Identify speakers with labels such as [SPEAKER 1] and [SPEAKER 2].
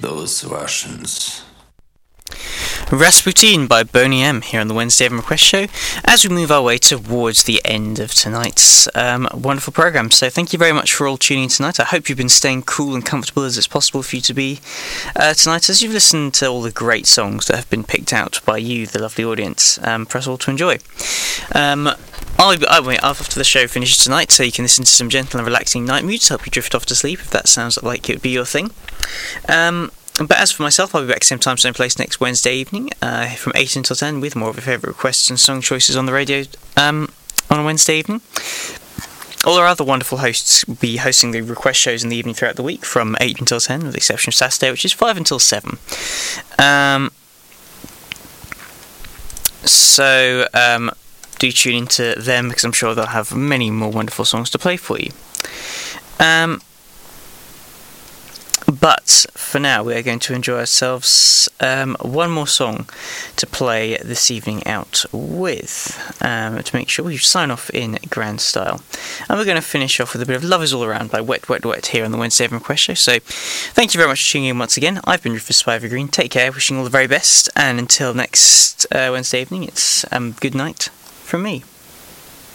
[SPEAKER 1] those Russians.
[SPEAKER 2] Rasputin by Boney M here on the Wednesday Evening Request Show as we move our way towards the end of tonight's wonderful programme. So thank you very much for all tuning in tonight. I hope you've been staying cool and comfortable as it's possible for you to be tonight as you've listened to all the great songs that have been picked out by you, the lovely audience, for us all to enjoy. After the show finishes tonight, so you can listen to some gentle and relaxing night music to help you drift off to sleep if that sounds like it would be your thing. But as for myself, I'll be back same time, same place next Wednesday evening from 8 until 10 with more of your favourite requests and song choices on the radio on a Wednesday evening. All our other wonderful hosts will be hosting the request shows in the evening throughout the week from 8 until 10 with the exception of Saturday, which is 5 until 7. So do tune into them because I'm sure they'll have many more wonderful songs to play for you. But for now, we're going to enjoy ourselves one more song to play this evening out with, to make sure we sign off in grand style. And we're going to finish off with a bit of Love Is All Around by Wet Wet Wet here on the Wednesday Evening Request Show. So thank you very much for tuning in once again. I've been Rufus Evergreen. Take care, wishing all the very best, and until next Wednesday evening, it's good night from me.